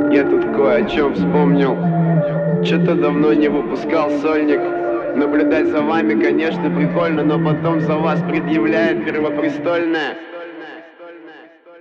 Я тут кое о чем вспомнил. Что-то давно не выпускал сольник. Наблюдать за вами, конечно, прикольно, но потом за вас предъявляет первопрестольная.